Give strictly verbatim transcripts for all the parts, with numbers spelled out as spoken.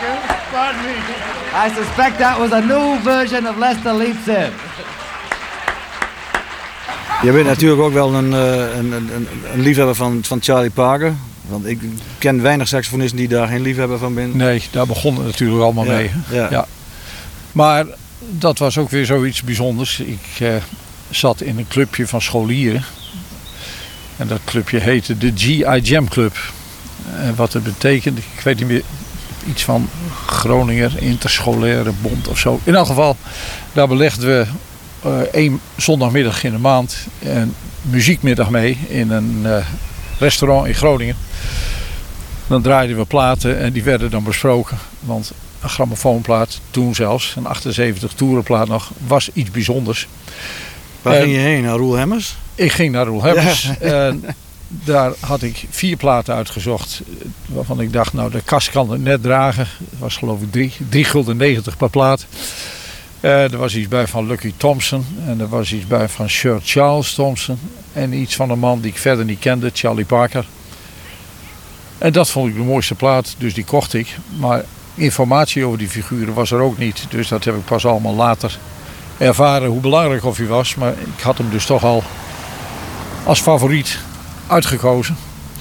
Pardon me. I suspect that was a new version of Lester Leaps In. Je bent natuurlijk ook wel een, een, een, een liefhebber van, van Charlie Parker. Want ik ken weinig saxofonisten die daar geen liefhebber van zijn. Nee, daar begon het natuurlijk allemaal ja, mee. Ja. Ja. Maar dat was ook weer zoiets bijzonders. Ik uh, zat in een clubje van scholieren. En dat clubje heette de G I Jam Club. En wat het betekent, ik weet niet meer, iets van Groninger Interscholaire Bond of zo. In elk geval, daar belegden we uh, één zondagmiddag in de maand een muziekmiddag mee in een uh, restaurant in Groningen. Dan draaiden we platen en die werden dan besproken. Want een grammofoonplaat, toen zelfs, een achtenzeventig toerenplaat nog, was iets bijzonders. Waar en ging je heen? Naar Roel Hemmers? Ik ging naar Roel Hemmers. Ja. En daar had ik vier platen uitgezocht. Waarvan ik dacht, nou de kast kan het net dragen. Dat was geloof ik drie, drie gulden negentig per plaat. Uh, er was iets bij van Lucky Thompson. En er was iets bij van Sir Charles Thompson. En iets van een man die ik verder niet kende, Charlie Parker. En dat vond ik de mooiste plaat, dus die kocht ik. Maar informatie over die figuren was er ook niet. Dus dat heb ik pas allemaal later ervaren hoe belangrijk of hij was. Maar ik had hem dus toch al als favoriet uitgekozen.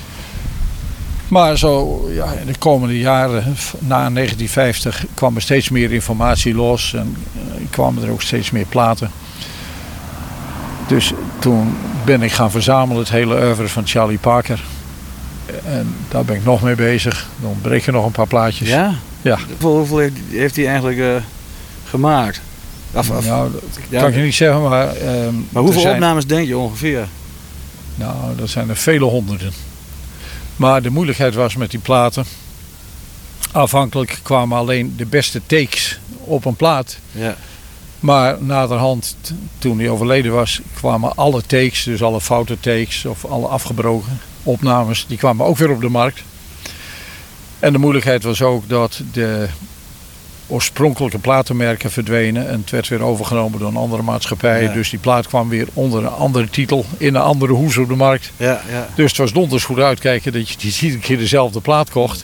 Maar zo ja, in de komende jaren, na negentien vijftig, kwam er steeds meer informatie los. En uh, kwamen er ook steeds meer platen. Dus toen ben ik gaan verzamelen, het hele oeuvre van Charlie Parker. En daar ben ik nog mee bezig. Dan breken nog een paar plaatjes. Ja? Ja. Hoeveel, hoeveel heeft, heeft hij eigenlijk uh, gemaakt? Af, af, nou, dat ja, kan ik je niet zeggen, maar... Um, maar hoeveel zijn, opnames denk je ongeveer? Nou, dat zijn er vele honderden. Maar de moeilijkheid was met die platen. Afhankelijk kwamen alleen de beste takes op een plaat. Ja. Maar naderhand, t- toen hij overleden was, kwamen alle takes, dus alle foute takes of alle afgebroken opnames, die kwamen ook weer op de markt. En de moeilijkheid was ook dat de oorspronkelijke platenmerken verdwenen en het werd weer overgenomen door een andere maatschappij. Ja. Dus die plaat kwam weer onder een andere titel in een andere hoes op de markt. Ja, ja. Dus het was donders goed uitkijken dat je niet iedere keer dezelfde plaat kocht.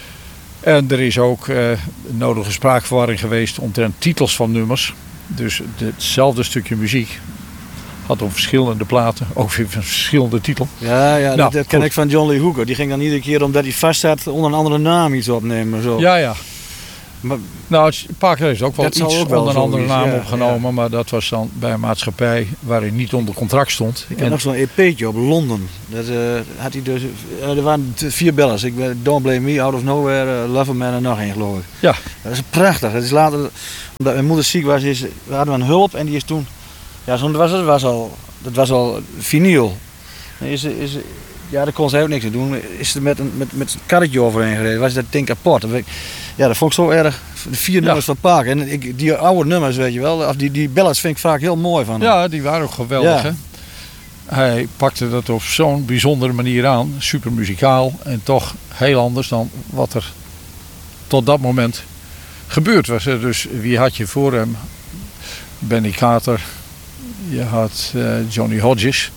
En er is ook uh, een nodige spraakverwarring geweest omtrent titels van nummers. Dus hetzelfde stukje muziek had op verschillende platen ook weer een verschillende titel. Ja, ja nou, dat, dat ken goed. ik van John Lee Hooker. Die ging dan iedere keer, omdat hij vast zat, onder een andere naam iets opnemen. Zo. Ja, ja. Maar, nou, Parker heeft ook wel dat iets ook wel onder een andere zoiets, naam ja, opgenomen. Ja. Maar dat was dan bij een maatschappij waar hij niet onder contract stond. Ik heb en... nog zo'n E P'tje op Londen. Dat uh, had hij dus. Uh, er waren vier bellers. Ik ben Don't Blame Me, Out of Nowhere, uh, Love a Man en nog één, geloof ik. Ja. Dat is prachtig. Dat is later, omdat mijn moeder ziek was, is, we hadden een hulp en die is toen. Ja, zo was het was al. Dat was al vinyl. Is, is, ja, daar kon ze ook niks aan doen. Is er met een met, met een karretje overheen gereden. Was dat ding kapot. Dat ik, ja, dat vond ik zo erg. De vier nummers ja. van Parker. En ik, die oude nummers, weet je wel. Of die, die ballads vind ik vaak heel mooi van hem. Ja, die waren ook geweldig. Ja. Hè? Hij pakte dat op zo'n bijzondere manier aan. Super muzikaal. En toch heel anders dan wat er tot dat moment gebeurd was. Dus wie had je voor hem? Benny Carter. Je had uh, Johnny Hodges.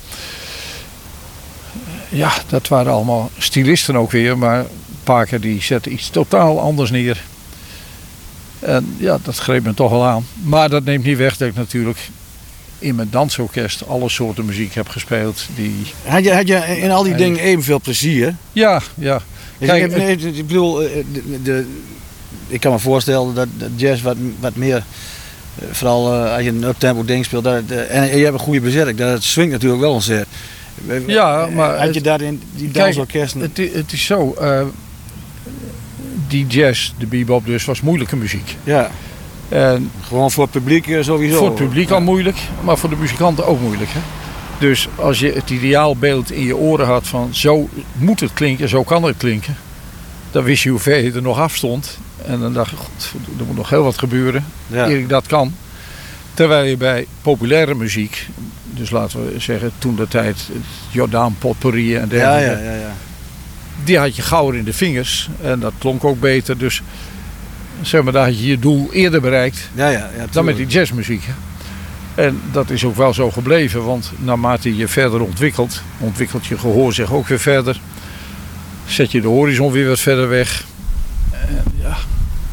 Ja, dat waren allemaal stylisten ook weer. Maar Parker die zette iets totaal anders neer. En ja, dat greep me toch wel aan. Maar dat neemt niet weg dat ik natuurlijk in mijn dansorkest alle soorten muziek heb gespeeld. Die... Had, je, had je in al die dingen evenveel plezier? Ja, ja. Kijk, ik, nee, ik bedoel, de, de, ik kan me voorstellen dat, dat jazz wat, wat meer... Vooral uh, als je een uptempo ding speelt dat, uh, en je hebt een goede bezetting, dat swingt natuurlijk wel ontzettend. Ja, maar had je daar in die dansorkesten? Het, het is zo, uh, die jazz, de bebop dus, was moeilijke muziek. Ja. En gewoon voor het publiek sowieso. Voor het publiek ja. al moeilijk, maar voor de muzikanten ook moeilijk. Hè? Dus als je het ideaalbeeld in je oren had van zo moet het klinken, zo kan het klinken, dan wist je hoe ver je er nog af stond. En dan dacht je, god, er moet nog heel wat gebeuren ja. eer ik dat kan. Terwijl je bij populaire muziek, dus laten we zeggen toen de tijd Jordaan potpourri en dergelijke, ja, ja, ja, ja. die had je gauwer in de vingers en dat klonk ook beter. Dus zeg maar, daar had je je doel eerder bereikt ja, ja, ja, dan met die jazzmuziek. En dat is ook wel zo gebleven, want naarmate je verder ontwikkelt, ontwikkelt je gehoor zich ook weer verder. Zet je de horizon weer wat verder weg. En ja,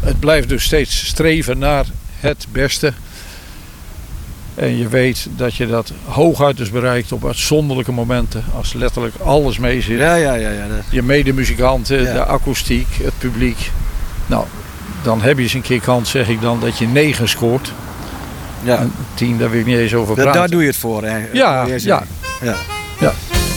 het blijft dus steeds streven naar het beste. En je weet dat je dat hooguit dus bereikt op uitzonderlijke momenten. Als letterlijk alles mee zit. Ja, ja, ja. ja. Je medemuzikanten, Ja. de akoestiek, het publiek. Nou, dan heb je eens een keer kans, zeg ik dan, dat je negen scoort. ja. En tien, daar wil ik niet eens over Da- praten. daar doe je het voor. Hè. Ja, Eerst- ja. ja. Ja.